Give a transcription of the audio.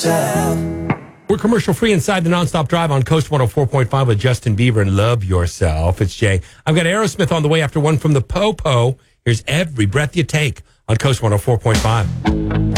yourself. We're commercial free inside the Nonstop Drive on Coast 104.5 with Justin Bieber and Love Yourself. It's Jay. I've got Aerosmith on the way after one from the Popo. Here's Every Breath You Take on Coast 104.5.